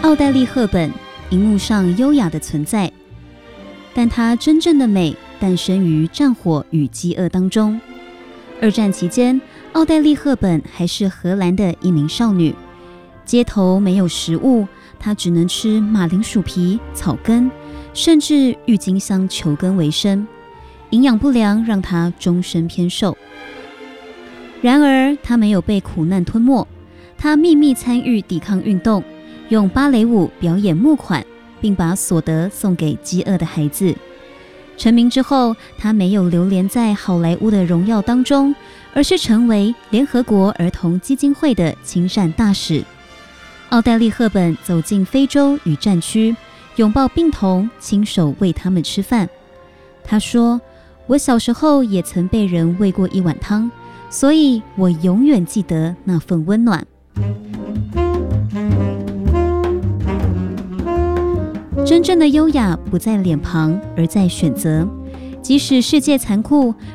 奥黛丽·赫本荧幕上优雅的存在，但她真正的美诞生于战火与饥饿当中。二战期间，奥黛丽·赫本还是荷兰的一名少女，街头没有食物，她只能吃马铃薯皮、草根，甚至郁金香球根为生。营养不良让她终身偏瘦。然而，她没有被苦难吞没，她秘密参与抵抗运动，用芭蕾舞表演募款，并把所得送给饥饿的孩子。成名之后，她没有流连在好莱坞的荣耀当中，而是成为联合国儿童基金会的亲善大使。奥黛丽·赫本走进非洲与战区，拥抱病童，亲手喂他们吃饭。她说：“我小时候也曾被人喂过一碗汤，所以我永远记得那份温暖。”真正的优雅不在脸庞，而在选择。即使世界残酷，